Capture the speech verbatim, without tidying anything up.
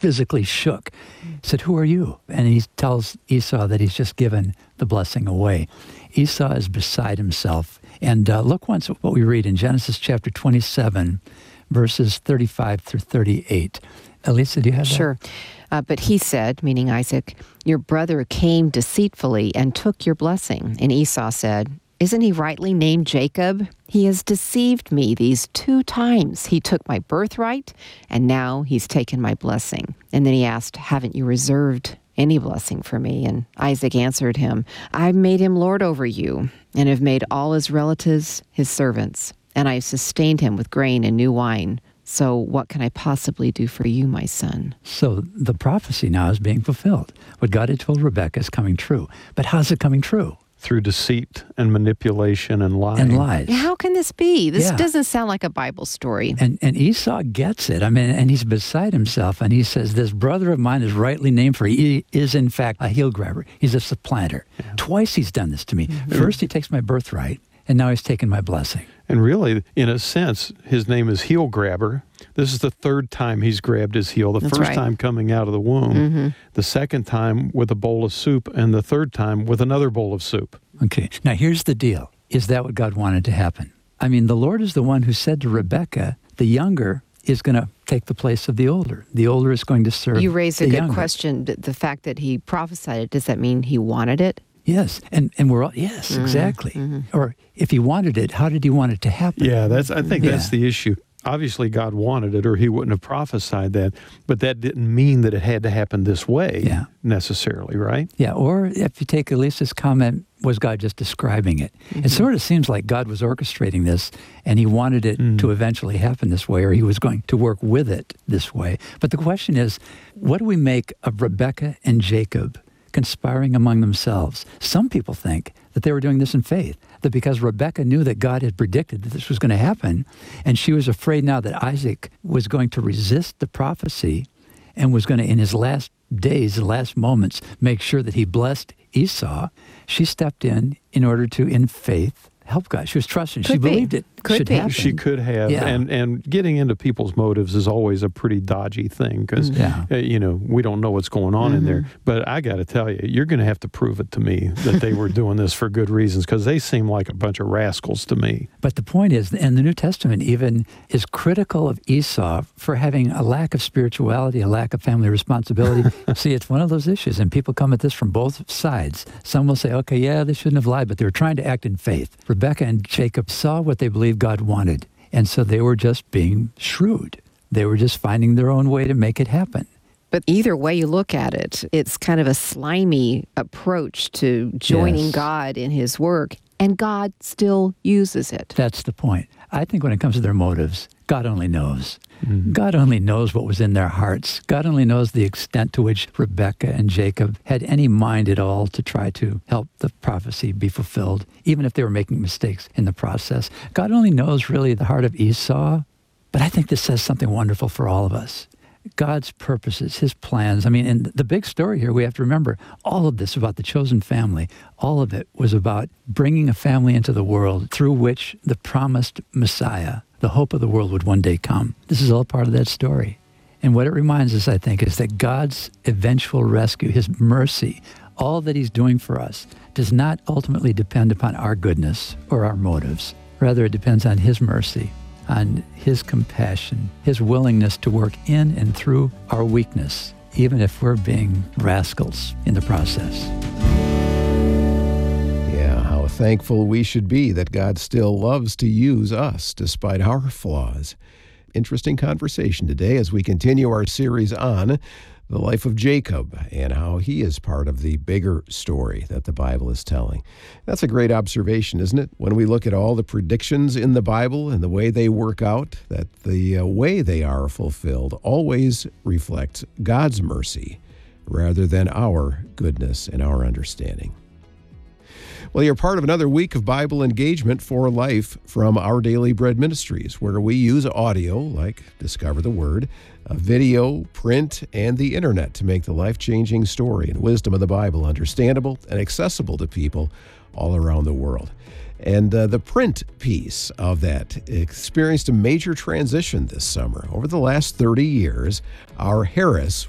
physically shook. He said, who are you? And he tells Esau that he's just given the blessing away. Esau is beside himself. And uh, look once at what we read in Genesis chapter twenty-seven, verses thirty-five through thirty-eight. Elisa, do you have that? Sure. Uh, but he said, meaning Isaac, your brother came deceitfully and took your blessing. And Esau said, isn't he rightly named Jacob? He has deceived me these two times. He took my birthright, and now he's taken my blessing. And then he asked, haven't you reserved any blessing for me? And Isaac answered him, I've made him lord over you, and have made all his relatives his servants. And I have sustained him with grain and new wine. So what can I possibly do for you, my son? So the prophecy now is being fulfilled. What God had told Rebekah is coming true. But how's it coming true? Through deceit and manipulation and lying. And lies. How can this be? This Yeah. doesn't sound like a Bible story. And and Esau gets it. I mean, and he's beside himself, and he says, this brother of mine is rightly named, for he is in fact a heel grabber. He's a supplanter. Yeah. Twice he's done this to me. Mm-hmm. First he takes my birthright, and now he's taken my blessing. And really, in a sense, his name is heel grabber. This is the third time he's grabbed his heel. The That's first right. time coming out of the womb, mm-hmm. the second time with a bowl of soup, and the third time with another bowl of soup. Okay, now here's the deal. Is that what God wanted to happen? I mean, the Lord is the one who said to Rebekah, the younger is going to take the place of the older. The older is going to serve You raise a the good younger. question. The fact that he prophesied it, does that mean he wanted it? Yes, and, and we're all, yes, mm-hmm. exactly. Mm-hmm. Or if he wanted it, how did he want it to happen? Yeah, that's. I think yeah. that's the issue. Obviously, God wanted it, or he wouldn't have prophesied that. But that didn't mean that it had to happen this way yeah. necessarily, right? Yeah, or if you take Elisa's comment, was God just describing it? Mm-hmm. It sort of seems like God was orchestrating this, and he wanted it mm. to eventually happen this way, or he was going to work with it this way. But the question is, what do we make of Rebekah and Jacob conspiring among themselves? Some people think that they were doing this in faith, that because Rebekah knew that God had predicted that this was going to happen, and she was afraid now that Isaac was going to resist the prophecy and was going to, in his last days, the last moments, make sure that he blessed Esau, she stepped in in order to, in faith, help God. She was trusting. Could she be. believed it Could should be. happen. She could have. Yeah. And and getting into people's motives is always a pretty dodgy thing because, yeah. uh, you know, we don't know what's going on mm-hmm. in there. But I got to tell you, you're going to have to prove it to me that they were doing this for good reasons because they seem like a bunch of rascals to me. But the point is, and the New Testament even is critical of Esau for having a lack of spirituality, a lack of family responsibility. See, it's one of those issues, and people come at this from both sides. Some will say, okay, yeah, they shouldn't have lied, but they were trying to act in faith. Rebekah and Jacob saw what they believed God wanted, and so they were just being shrewd. They were just finding their own way to make it happen. But either way you look at it, it's kind of a slimy approach to joining Yes. God in his work, and God still uses it. That's the point. I think when it comes to their motives, God only knows. Mm-hmm. God only knows what was in their hearts. God only knows the extent to which Rebekah and Jacob had any mind at all to try to help the prophecy be fulfilled, even if they were making mistakes in the process. God only knows really the heart of Esau, but I think this says something wonderful for all of us. God's purposes, his plans. I mean, and the big story here, we have to remember, all of this about the chosen family, all of it was about bringing a family into the world through which the promised Messiah, the hope of the world, would one day come. This is all part of that story. And what it reminds us, I think, is that God's eventual rescue, his mercy, all that he's doing for us, does not ultimately depend upon our goodness or our motives. Rather, it depends on his mercy, on his compassion, his willingness to work in and through our weakness, even if we're being rascals in the process. Yeah, how thankful we should be that God still loves to use us despite our flaws. Interesting conversation today as we continue our series on the life of Jacob and how he is part of the bigger story that the Bible is telling. That's a great observation, isn't it? When we look at all the predictions in the Bible and the way they work out, that the uh, way they are fulfilled always reflects God's mercy rather than our goodness and our understanding. Well, you're part of another week of Bible engagement for life from Our Daily Bread Ministries, where we use audio, like Discover the Word, a video, print, and the internet to make the life-changing story and wisdom of the Bible understandable and accessible to people all around the world. And uh, the print piece of that experienced a major transition this summer. Over the last thirty years, our Harris